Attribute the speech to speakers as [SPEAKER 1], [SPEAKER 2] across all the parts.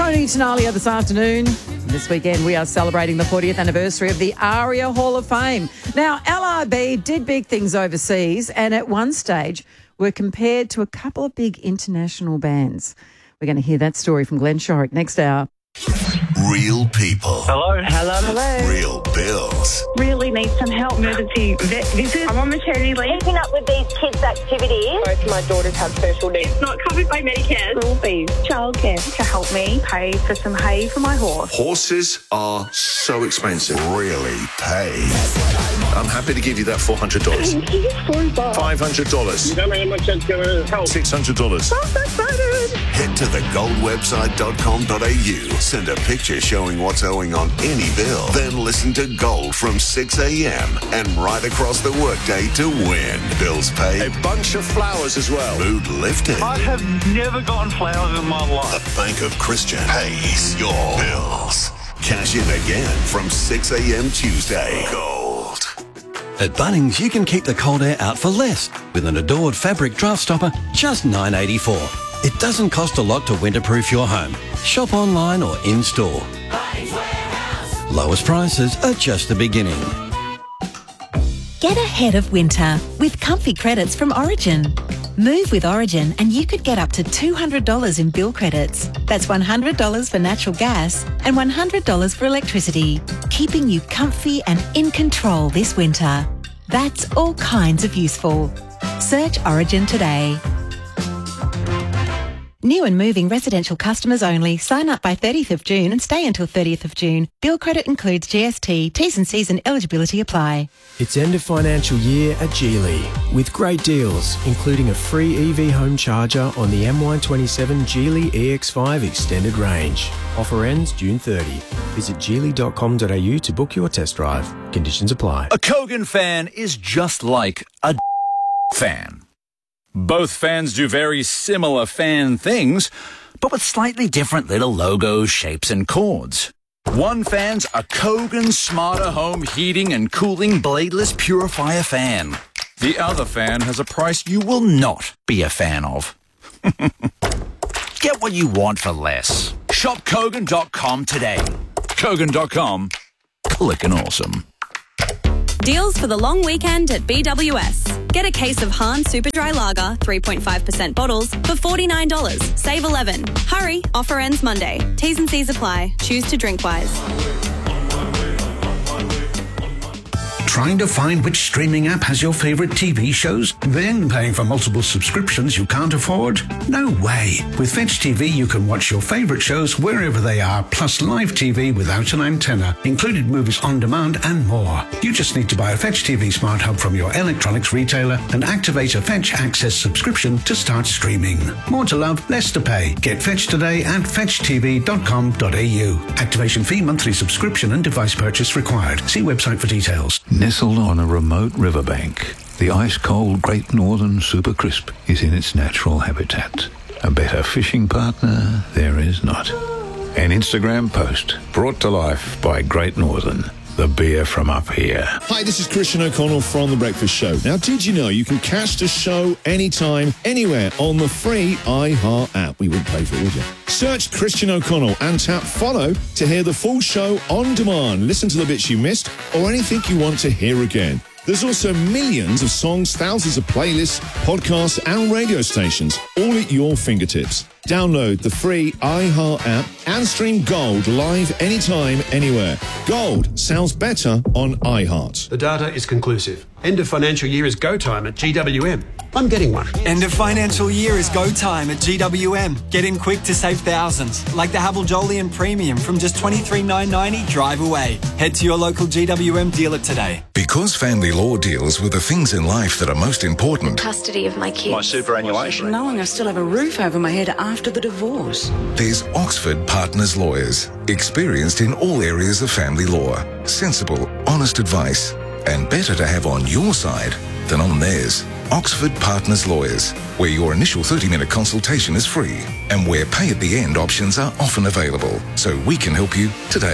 [SPEAKER 1] Tony Tenalia this afternoon. This weekend we are celebrating the 40th anniversary of the ARIA Hall of Fame. Now, LRB did big things overseas and at one stage were compared to a couple of big international bands. We're going to hear that story from Glenn Shorrock next hour.
[SPEAKER 2] Real people.
[SPEAKER 3] Hello.
[SPEAKER 4] Hello. Hello.
[SPEAKER 2] Real bills.
[SPEAKER 4] Really need some help. Emergency vet visit. I'm on maternity leave.
[SPEAKER 5] Keeping up with these kids' activities.
[SPEAKER 4] Both my daughters have special needs.
[SPEAKER 5] It's not covered by Medicare.
[SPEAKER 4] School fees, childcare to help me pay for some hay for my horse.
[SPEAKER 2] Horses are so expensive. Really pay. I'm happy to give you that $400.
[SPEAKER 4] Thank you so much.
[SPEAKER 2] $500.
[SPEAKER 3] You don't know how much that's going to help.
[SPEAKER 2] $600.
[SPEAKER 4] So excited.
[SPEAKER 2] Head to thegoldwebsite.com.au. Send a picture showing what's owing on any bill. Then listen to Gold from 6 a.m. and right across the workday to win. Bills paid.
[SPEAKER 3] A bunch of flowers as well.
[SPEAKER 2] Mood lifted.
[SPEAKER 3] I have never gotten flowers in my life.
[SPEAKER 2] The Bank of Christian pays your bills. Cash in again from 6 a.m. Tuesday. Gold.
[SPEAKER 6] At Bunnings, you can keep the cold air out for less with an Adored fabric draft stopper, just $9.84. It doesn't cost a lot to winterproof your home. Shop online or in-store. Lowest prices are just the beginning.
[SPEAKER 7] Get ahead of winter with comfy credits from Origin. Move with Origin and you could get up to $200 in bill credits. That's $100 for natural gas and $100 for electricity, keeping you comfy and in control this winter. That's all kinds of useful. Search Origin today. New and moving residential customers only. Sign up by 30th of June and stay until 30th of June. Bill credit includes GST. T's and C's and eligibility apply.
[SPEAKER 8] It's end of financial year at Geely with great deals, including a free EV home charger on the MY27 Geely EX5 extended range. Offer ends June 30. Visit geely.com.au to book your test drive. Conditions apply.
[SPEAKER 9] A Kogan fan is just like a fan. Both fans do very similar fan things, but with slightly different little logos, shapes and chords. One fan's a Kogan Smarter Home Heating and Cooling Bladeless Purifier fan. The other fan has a price you will not be a fan of. Get what you want for less. Shop Kogan.com today. Kogan.com. Clickin' awesome.
[SPEAKER 10] Deals for the long weekend at BWS. Get a case of Hahn Super Dry Lager, 3.5% bottles, for $49. Save $11. Hurry, offer ends Monday. T's and C's apply. Choose to drink wise.
[SPEAKER 11] Trying to find which streaming app has your favourite TV shows? Then paying for multiple subscriptions you can't afford? No way. With Fetch TV, you can watch your favourite shows wherever they are, plus live TV without an antenna, included movies on demand and more. You just need to buy a Fetch TV Smart Hub from your electronics retailer and activate a Fetch Access subscription to start streaming. More to love, less to pay. Get Fetch today at fetchtv.com.au. Activation fee, monthly subscription and device purchase required. See website for details.
[SPEAKER 12] Nestled on a remote riverbank, the ice-cold Great Northern Super Crisp is in its natural habitat. A better fishing partner there is not. An Instagram post brought to life by Great Northern, the beer from up here.
[SPEAKER 13] Hi, this is Christian O'Connell from The Breakfast Show. Now, did you know you can catch the show anytime, anywhere on the free iHeart app? We wouldn't pay for it, would you? Search Christian O'Connell and tap follow to hear the full show on demand. Listen to the bits you missed or anything you want to hear again. There's also millions of songs, thousands of playlists, podcasts and radio stations, all at your fingertips. Download the free iHeart app and stream Gold live anytime, anywhere. Gold sounds better on iHeart.
[SPEAKER 14] The data is conclusive. End of financial year is go time at GWM. I'm getting one.
[SPEAKER 15] End of financial year is go time at GWM. Get in quick to save thousands, like the Havel Jolyon Premium from just $23,990 drive away. Head to your local GWM dealer today.
[SPEAKER 16] Because family law deals with the things in life that are most important.
[SPEAKER 17] Custody of my kids.
[SPEAKER 9] My superannuation.
[SPEAKER 17] Knowing I still have a roof over my head after the divorce.
[SPEAKER 16] There's Oxford Partners Lawyers, experienced in all areas of family law. Sensible, honest advice, and better to have on your side than on theirs. Oxford Partners Lawyers, where your initial 30-minute consultation is free and where pay at the end options are often available, so we can help you today.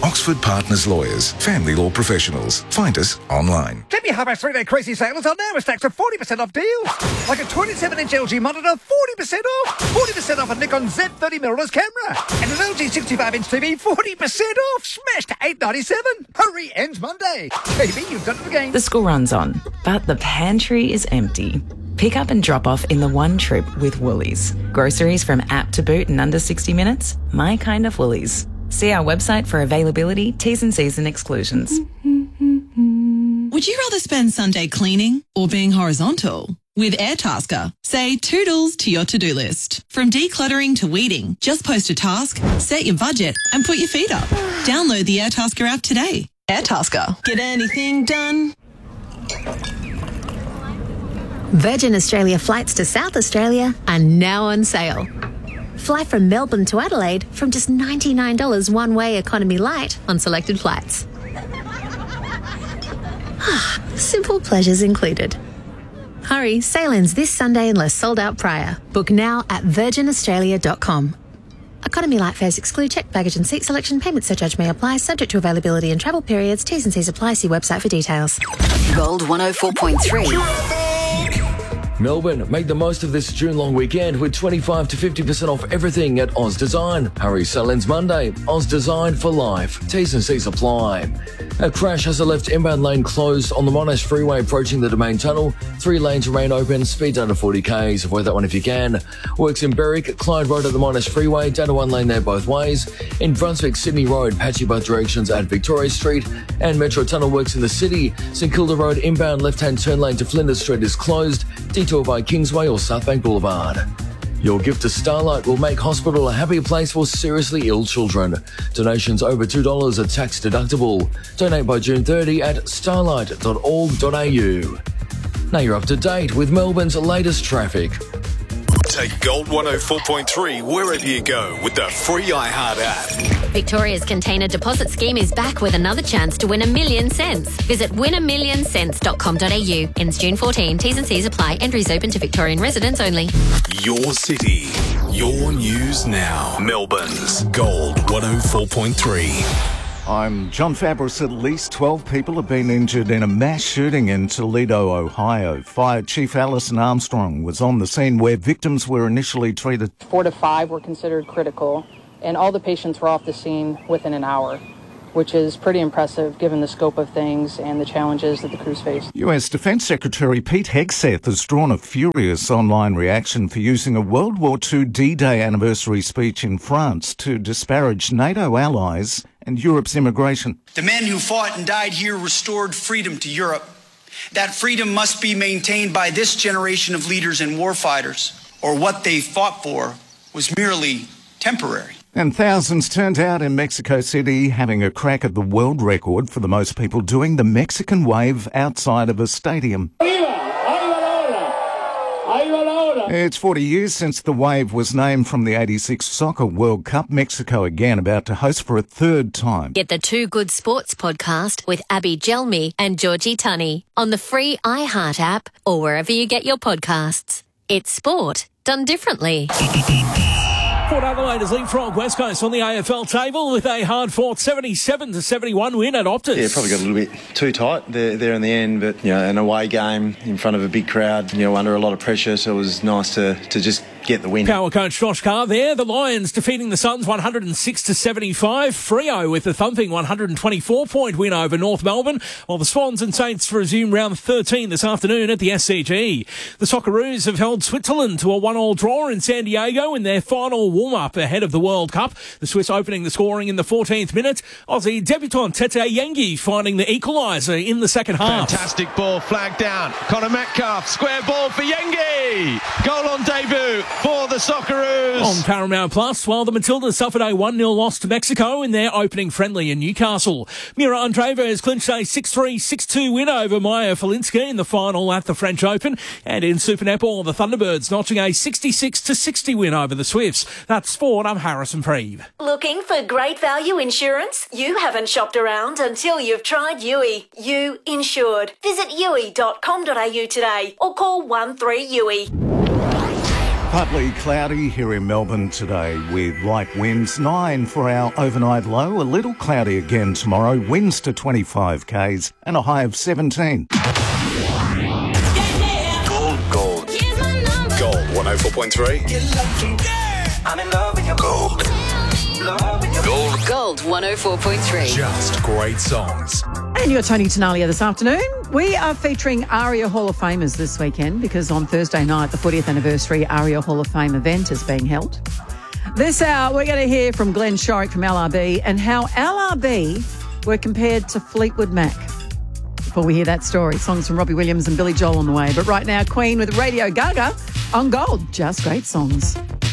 [SPEAKER 16] Oxford Partners Lawyers, family law professionals. Find us online.
[SPEAKER 18] Let me have our 3-day crazy sales on Aerostacks for 40% off deals. Like a 27-inch LG monitor, 40% off. 40% off a Nikon Z30 mirrorless camera. And an LG 65-inch TV, 40% off. Smashed to $8.97. Hurry, ends Monday. JB, you've done it again.
[SPEAKER 19] The school runs on, but the pantry is empty. Pick up and drop off in the one trip with Woolies. Groceries from app to boot in under 60 minutes? My kind of Woolies. See our website for availability, T's and C's and exclusions.
[SPEAKER 20] Would you rather spend Sunday cleaning or being horizontal? With Airtasker, say toodles to your to-do list. From decluttering to weeding, just post a task, set your budget and put your feet up. Download the Airtasker app today. Airtasker. Get anything done.
[SPEAKER 21] Virgin Australia flights to South Australia are now on sale. Fly from Melbourne to Adelaide from just $99 one-way economy light on selected flights. Simple pleasures included. Hurry, sale ends this Sunday unless sold out prior. Book now at virginaustralia.com. Economy light fares exclude checked baggage and seat selection. Payment surcharge may apply, subject to availability and travel periods. T's and C's apply. See website for details.
[SPEAKER 17] Gold 104.3.
[SPEAKER 22] Melbourne, make the most of this June long weekend with 25 to 50% off everything at Oz Design. Hurry, sale ends Monday. Oz Design for life. T's and C's apply. A crash has left inbound lane closed on the Monash Freeway approaching the Domain Tunnel. 3 lanes remain open, speeds under 40 k's. Avoid that one if you can. Works in Berwick, Clyde Road at the Monash Freeway, down to 1 lane there both ways. In Brunswick, Sydney Road, patchy both directions at Victoria Street. And Metro Tunnel works in the city. St Kilda Road inbound left-hand turn lane to Flinders Street is closed. Detour by Kingsway or South Bank Boulevard. Your gift to Starlight will make hospital a happier place for seriously ill children. Donations over $2 are tax deductible. Donate by June 30 at starlight.org.au. Now you're up to date with Melbourne's latest traffic.
[SPEAKER 23] Take Gold 104.3 wherever you go with the free iHeart app.
[SPEAKER 21] Victoria's container deposit scheme is back with another chance to win $1 million cents. Visit winamillion.com.au. Ends June 14. T's and C's apply. Entries open to Victorian residents only.
[SPEAKER 23] Your city, your news now. Melbourne's Gold 104.3.
[SPEAKER 24] I'm John Fabris. At least 12 people have been injured in a mass shooting in Toledo, Ohio. Fire Chief Alison Armstrong was on the scene where victims were initially treated.
[SPEAKER 25] 4 to 5 were considered critical, and all the patients were off the scene within an hour, which is pretty impressive given the scope of things and the challenges that the crews faced.
[SPEAKER 24] US Defence Secretary Pete Hegseth has drawn a furious online reaction for using a World War II D-Day anniversary speech in France to disparage NATO allies and Europe's immigration.
[SPEAKER 26] The men who fought and died here restored freedom to Europe. That freedom must be maintained by this generation of leaders and warfighters, or what they fought for was merely temporary.
[SPEAKER 24] And thousands turned out in Mexico City, having a crack at the world record for the most people doing the Mexican wave outside of a stadium. It's 40 years since the wave was named from the 86 Soccer World Cup. Mexico again about to host for a third time.
[SPEAKER 21] Get the Two Good Sports podcast with Abby Gelmi and Georgie Tunney on the free iHeart app or wherever you get your podcasts. It's sport done differently.
[SPEAKER 27] Port Adelaide has leapfrogged West Coast on the AFL table with a hard-fought 77-71 win at Optus.
[SPEAKER 28] Yeah, probably got a little bit too tight there in the end, but an away game in front of a big crowd, under a lot of pressure, so it was nice to just get the win.
[SPEAKER 27] Power coach Josh Carr there. The Lions defeating the Suns 106-75. Freo with a thumping 124-point win over North Melbourne, while the Swans and Saints resume round 13 this afternoon at the SCG. The Socceroos have held Switzerland to a 1-1 draw in San Diego in their final warm-up ahead of the World Cup. The Swiss opening the scoring in the 14th minute. Aussie debutant Tete Yengi finding the equaliser in the second half.
[SPEAKER 29] Fantastic ball, flag down. Connor Metcalf, square ball for Yengi. Goal on debut for the Socceroos.
[SPEAKER 27] On Paramount Plus, while the Matildas suffered a 1-0 loss to Mexico in their opening friendly in Newcastle. Mira Andreeva has clinched a 6-3, 6-2 win over Maya Falinska in the final at the French Open. And in Super Netball, the Thunderbirds notching a 66-60 win over the Swifts. That's sport. I'm Harrison Preeve.
[SPEAKER 30] Looking for great value insurance? You haven't shopped around until you've tried Yui. You insured. Visit yui.com.au today or call 13 Yui.
[SPEAKER 24] Partly cloudy here in Melbourne today with light winds. 9 for our overnight low. A little cloudy again tomorrow. Winds to 25 k's and a high of 17.
[SPEAKER 23] Gold. Gold 104.3.
[SPEAKER 1] I'm in love with your gold.
[SPEAKER 17] Gold 104.3.
[SPEAKER 23] Just great songs.
[SPEAKER 2] And you're Tony Tenalia this afternoon. We are featuring ARIA Hall of Famers this weekend because on Thursday night, the 40th anniversary ARIA Hall of Fame event is being held. This hour, we're going to hear from Glenn Shorrock from LRB and how LRB were compared to Fleetwood Mac. Before we hear that story, songs from Robbie Williams and Billy Joel on the way. But right now, Queen with Radio Gaga on Gold. Just great songs.